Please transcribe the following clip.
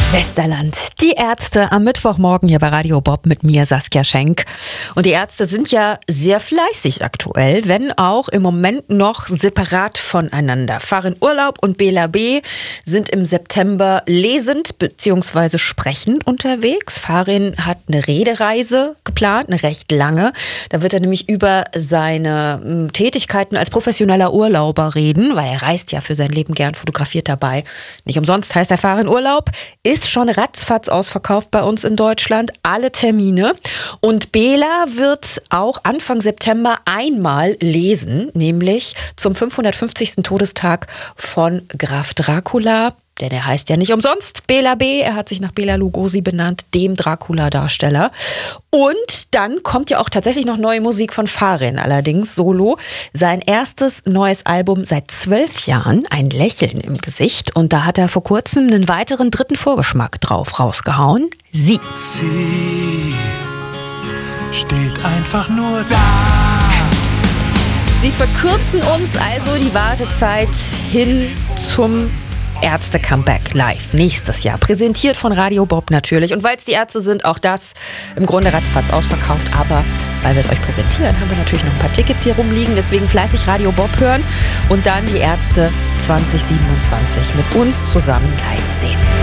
Westerland. Die Ärzte am Mittwochmorgen hier bei Radio Bob mit mir, Saskia Schenk. Und die Ärzte sind ja sehr fleißig aktuell, wenn auch im Moment noch separat voneinander. Farin Urlaub und Bela B. sind im September lesend bzw. sprechend unterwegs. Farin hat eine Redereise geplant, eine recht lange. Da wird er nämlich über seine Tätigkeiten als professioneller Urlauber reden, weil er reist ja für sein Leben gern, fotografiert dabei. Nicht umsonst heißt der Farin Urlaub. Ist schon ratzfatz ausverkauft bei uns in Deutschland, alle Termine. Und Bela wird auch Anfang September einmal lesen, nämlich zum 550. Todestag von Graf Dracula. Denn er heißt ja nicht umsonst Bela B. Er hat sich nach Bela Lugosi benannt, dem Dracula-Darsteller. Und dann kommt ja auch tatsächlich noch neue Musik von Farin, allerdings solo. Sein erstes neues Album seit 12 Jahren, ein Lächeln im Gesicht. Und da hat er vor kurzem einen weiteren dritten Vorgeschmack drauf rausgehauen. Sie steht einfach nur da. Sie verkürzen uns also die Wartezeit hin zum Ärzte-Comeback live nächstes Jahr. Präsentiert von Radio Bob natürlich. Und weil es die Ärzte sind, auch das im Grunde ratzfatz ausverkauft. Aber weil wir es euch präsentieren, haben wir natürlich noch ein paar Tickets hier rumliegen. Deswegen fleißig Radio Bob hören und dann die Ärzte 2027 mit uns zusammen live sehen.